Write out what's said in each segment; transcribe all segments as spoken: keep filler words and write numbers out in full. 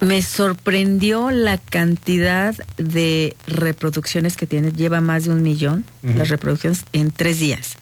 Me sorprendió la cantidad de reproducciones que tiene. Lleva más de un millón uh-huh. las reproducciones en tres días.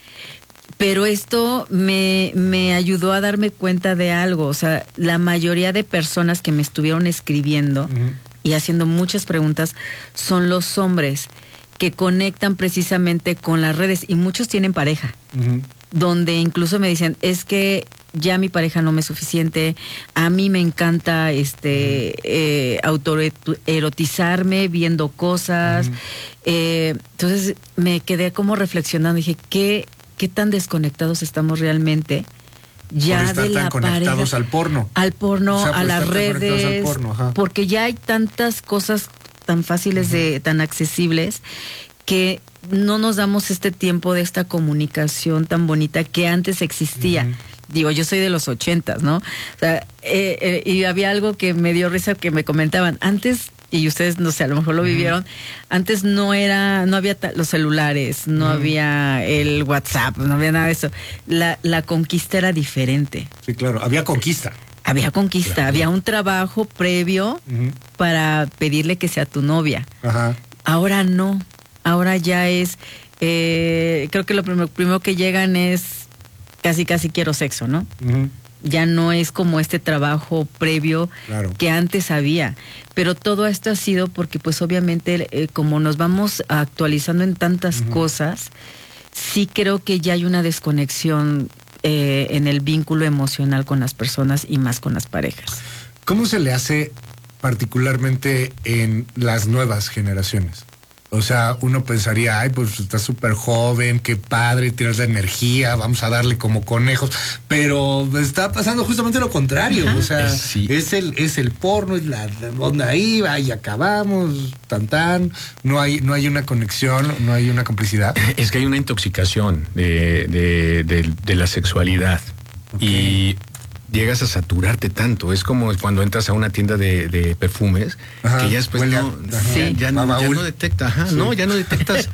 Pero esto me, me ayudó a darme cuenta de algo. O sea, la mayoría de personas que me estuvieron escribiendo uh-huh. y haciendo muchas preguntas son los hombres que conectan precisamente con las redes. Y muchos tienen pareja. Uh-huh. Donde incluso me dicen, es que ya mi pareja no me es suficiente, a mí me encanta este uh-huh. eh, autoerotizarme viendo cosas. Uh-huh. Eh, entonces me quedé como reflexionando, dije, ¿qué, qué tan desconectados estamos realmente? Ya por estar de tan la conectados pareja, al porno. Al porno, o sea, a las redes, al porno, porque ya hay tantas cosas tan fáciles, uh-huh. de, tan accesibles, que no nos damos este tiempo de esta comunicación tan bonita que antes existía. Uh-huh. Digo, yo soy de los ochentas, ¿no? O sea, eh, eh, y había algo que me dio risa que me comentaban. Antes, y ustedes, no sé, a lo mejor lo uh-huh. vivieron, antes no era, no había ta- los celulares, no uh-huh. había el WhatsApp, no había nada de eso. La, la conquista era diferente. Sí, claro, había conquista. Había conquista, claro. Había un trabajo previo uh-huh. para pedirle que sea tu novia. Uh-huh. Ahora no, ahora ya es, eh, creo que lo primero, primero que llegan es casi casi quiero sexo, ¿no? Uh-huh. Ya no es como este trabajo previo claro. que antes había. Pero todo esto ha sido porque pues obviamente eh, como nos vamos actualizando en tantas uh-huh. cosas, sí creo que ya hay una desconexión eh, en el vínculo emocional con las personas y más con las parejas. ¿Cómo se le hace particularmente en las nuevas generaciones? O sea, uno pensaría, ay, pues está súper joven, qué padre, tienes la energía, vamos a darle como conejos, pero está pasando justamente lo contrario. Ajá. O sea, sí. es el es el porno, es la, la onda ahí, va y acabamos, tan tan, no hay no hay una conexión, no hay una complicidad. Es que hay una intoxicación de, de, de, de la sexualidad. Okay. Y llegas a saturarte tanto. Es como cuando entras a una tienda de, de perfumes, ajá, que ya después huele, no, sí. ya, no ya no detecta, ajá, sí. no, ya no detectas.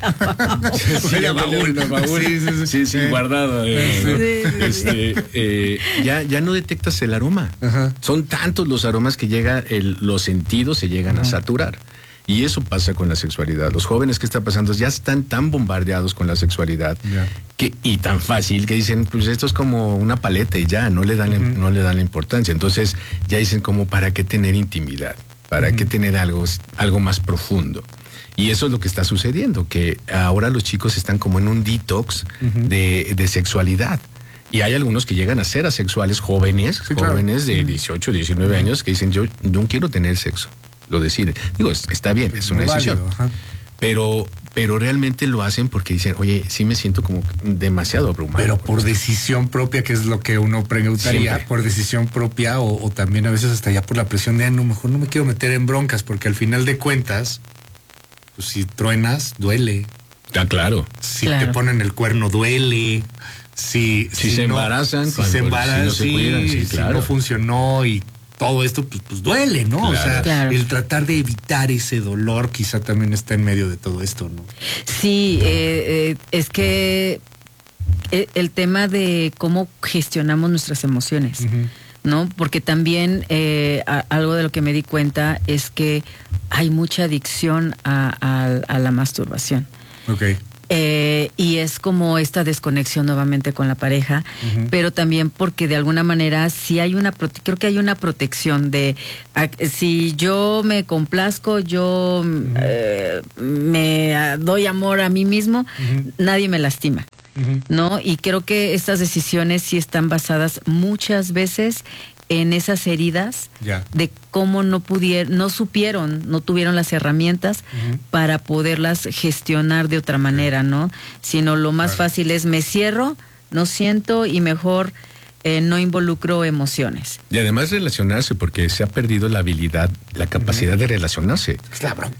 Sí, ya baúl, baúl. Sí, sí, sí, sí, sí, guardado. Eh, sí, este, eh, ya, ya no detectas el aroma. Ajá. Son tantos los aromas que llega, el, los sentidos se llegan ajá. a saturar. Y eso pasa con la sexualidad. Los jóvenes que está pasando ya están tan bombardeados con la sexualidad yeah. que, y tan fácil que dicen, pues esto es como una paleta y ya, no le dan, uh-huh. no le dan la importancia. Entonces ya dicen como, ¿para qué tener intimidad? ¿Para uh-huh. qué tener algo, algo más profundo? Y eso es lo que está sucediendo, que ahora los chicos están como en un detox uh-huh. de, de sexualidad. Y hay algunos que llegan a ser asexuales jóvenes, sí, jóvenes claro. de dieciocho, diecinueve uh-huh. años, que dicen, yo no quiero tener sexo. Lo deciden. Digo, está bien, es una decisión. Pero, pero realmente lo hacen porque dicen, oye, sí me siento como demasiado abrumado. Pero por eso. Decisión propia, que es lo que uno preguntaría, siempre. Por decisión propia o, o también a veces hasta ya por la presión de, ah, no, mejor no me quiero meter en broncas, porque al final de cuentas, pues si truenas, duele. Ah, claro. Si claro. te ponen el cuerno, duele. Si, si, si se no, embarazan, si se embarazan, si, no, se cuidan, sí, claro. si no funcionó y todo esto pues, pues duele, ¿no? Claro. O sea, claro. el tratar de evitar ese dolor quizá también está en medio de todo esto, ¿no? Sí, eh, eh, es que el, el tema de cómo gestionamos nuestras emociones, uh-huh. ¿no? Porque también eh, a, algo de lo que me di cuenta es que hay mucha adicción a, a, a la masturbación. Okay. Eh, y es como esta desconexión nuevamente con la pareja, uh-huh. pero también porque de alguna manera sí hay una, prote- creo que hay una protección de, a, si yo me complazco, yo uh-huh. eh, me doy amor a mí mismo, uh-huh. nadie me lastima, uh-huh. ¿no? Y creo que estas decisiones sí están basadas muchas veces en esas heridas yeah. de cómo no pudieron, no supieron, no tuvieron las herramientas uh-huh. para poderlas gestionar de otra manera, ¿no? Sino lo más claro. fácil es me cierro, no siento y mejor eh, no involucro emociones. Y además relacionarse, porque se ha perdido la habilidad, la capacidad uh-huh. de relacionarse. Es la bronca.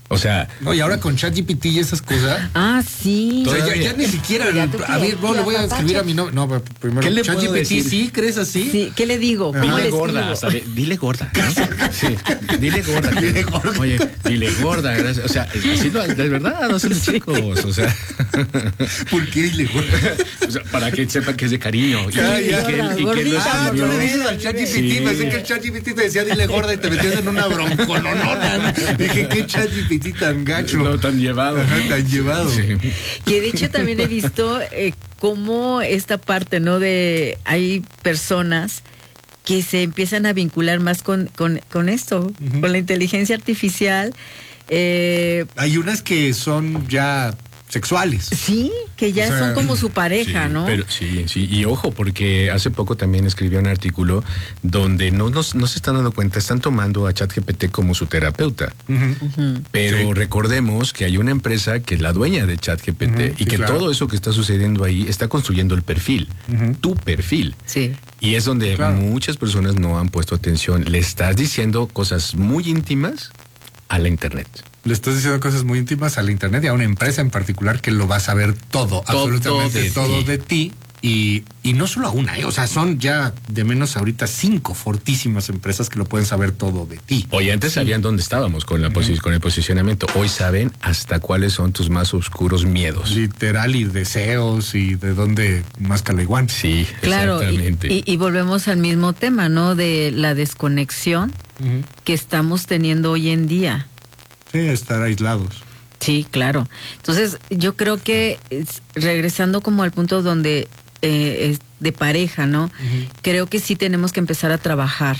O sea. No, y ahora con ChatGPT y esas cosas. Ah, sí. O sea, ya, ya ni siquiera. Ya, A ver, no, le voy a escribir a mi novio. No, primero. ¿Qué le puedo ChatGPT, decir? ¿sí? ¿Crees así? Sí, ¿qué le digo? ¿Cómo Dile le gorda, escribo? ¿sabe? Dile gorda. ¿no? Sí, dile gorda. Dile gorda. Oye, dile gorda. Gracias. O sea, así lo, de verdad, no son los chicos. O sea. ¿Por qué dile gorda? O sea, para que sepa que es de cariño. Ya, y, ya. y que, y que lo Gordita, Ah, tú escribió. le dices al ChatGPT. Sí. Pensé que el ChatGPT te decía dile gorda y te metías en una broncononona. Dije, ¿qué ChatGPT tan gacho? No tan llevado. Ajá, tan llevado. Sí. Que de hecho también he visto eh, cómo esta parte, ¿no? De hay personas que se empiezan a vincular más con, con, con esto, Ujú. con la inteligencia artificial. Eh, Hay unas que son ya sexuales. sí, que ya O sea, son como su pareja, Sí, ¿no? Pero sí, sí, y ojo, porque hace poco también escribió un artículo donde no, nos, no se están dando cuenta, están tomando a ChatGPT como su terapeuta. Ujú. Ujú. Pero Sí. recordemos que hay una empresa que es la dueña de ChatGPT Ujú, y sí, que claro. todo eso que está sucediendo ahí está construyendo el perfil, Ujú. tu perfil. Sí. Y es donde Claro. muchas personas no han puesto atención. Le estás diciendo cosas muy íntimas a la internet. Le estás diciendo cosas muy íntimas a la internet y a una empresa en particular que lo va a saber todo, Todo absolutamente de todo ti. de ti. Y, y no solo a una, ¿eh? O sea, son ya de menos ahorita cinco fortísimas empresas que lo pueden saber todo de ti. Oye, antes sabían dónde estábamos con, la posi- con el posicionamiento. Hoy saben hasta cuáles son tus más oscuros miedos. Literal, y deseos y de dónde más calaiguán. Sí, Claro, y, exactamente. y- y volvemos al mismo tema, ¿no? De la desconexión Ujú. que estamos teniendo hoy en día. Sí, estar aislados. Sí, claro. Entonces, yo creo que es- regresando como al punto donde eh, es de pareja, ¿no? Creo que sí tenemos que empezar a trabajar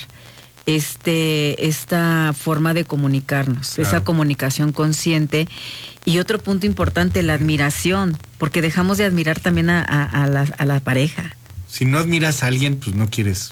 este esta forma de comunicarnos, Claro. esa comunicación consciente. Y otro punto importante, la admiración, porque dejamos de admirar también a, a- a la, a la pareja. Si no admiras a alguien, pues no quieres.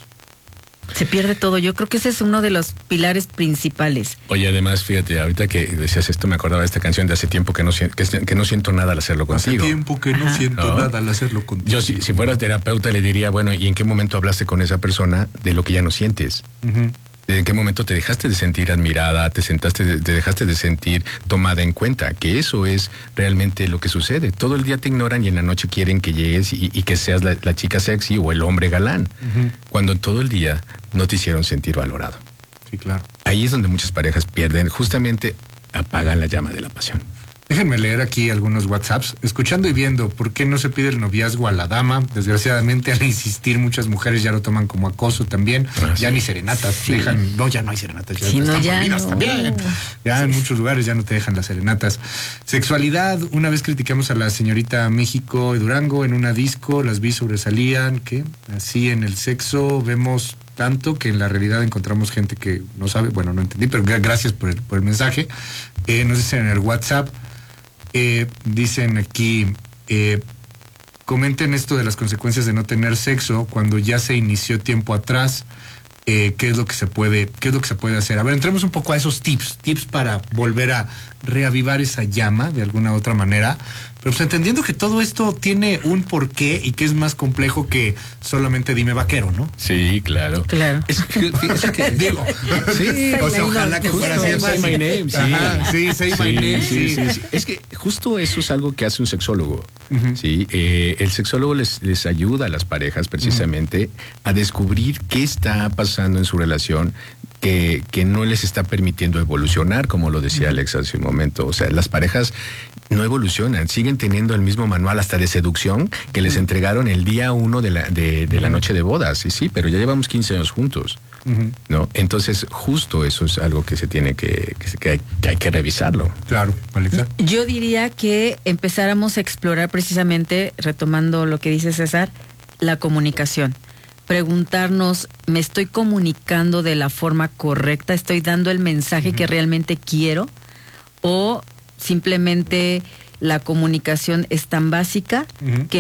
Se pierde todo. Yo creo que ese es uno de los pilares principales. Oye, además, fíjate, ahorita que decías esto, me acordaba de esta canción de hace tiempo que no, sien- que, que no siento nada al hacerlo Hace contigo. tiempo que no Ajá. siento ¿No? nada al hacerlo contigo. Yo, si, si fuera terapeuta, le diría, bueno, ¿y en qué momento hablaste con esa persona de lo que ya no sientes? Ujú. ¿En qué momento te dejaste de sentir admirada, te sentaste, de- te dejaste de sentir tomada en cuenta? Que eso es realmente lo que sucede. Todo el día te ignoran y en la noche quieren que llegues y, y que seas la, la chica sexy o el hombre galán. Ujú. Cuando todo el día no te hicieron sentir valorado. Sí, claro. Ahí es donde muchas parejas pierden, justamente apagan la llama de la pasión. Déjenme leer aquí algunos WhatsApps. Escuchando y viendo, ¿por qué no se pide el noviazgo a la dama? Desgraciadamente, al insistir, muchas mujeres ya lo toman como acoso también. Ah, ya sí. ni serenatas. Dejan, no, ya no hay serenatas. Ya Sí, no, están ya prohibidas no. también. Ya en muchos lugares ya no te dejan las serenatas. Sexualidad. Una vez criticamos a la señorita México de Durango en una disco. Las vi sobresalían. ¿Qué? Así en el sexo vemos tanto que en la realidad encontramos gente que no sabe. Bueno, no entendí, pero gra- gracias por el, por el mensaje. Eh, nos dicen en el WhatsApp. Eh, dicen aquí, eh, comenten esto de las consecuencias de no tener sexo cuando ya se inició tiempo atrás. Eh, qué es lo que se puede, qué es lo que se puede hacer. A ver, entremos un poco a esos tips, tips para volver a reavivar esa llama de alguna otra manera. Pero pues entendiendo que todo esto tiene un porqué y que es más complejo que solamente dime vaquero, ¿no? Sí, claro. Claro. Es, fíjese que Digo, sí, o sea, ojalá que fuera así. Say my name, sí. Ajá, sí, say my Sí, name, sí, sí. sí, sí. Es que justo eso es algo que hace un sexólogo. Ujú. Sí, eh, el sexólogo les, les ayuda a las parejas precisamente a descubrir qué está pasando en su relación que, que no les está permitiendo evolucionar, como lo decía Alex hace un momento. O sea, las parejas no evolucionan, siguen teniendo el mismo manual hasta de seducción que les entregaron el día uno de la, de, de la noche de bodas. Sí, sí, pero ya llevamos quince años juntos. Ujú. ¿No? Entonces, justo eso es algo que se tiene que, que, se- que hay, que hay que revisarlo. Claro, Alexa. Yo diría que empezáramos a explorar precisamente, retomando lo que dice César, la comunicación. Preguntarnos, ¿me estoy comunicando de la forma correcta? ¿Estoy dando el mensaje que realmente quiero? ¿O simplemente la comunicación es tan básica Ujú. que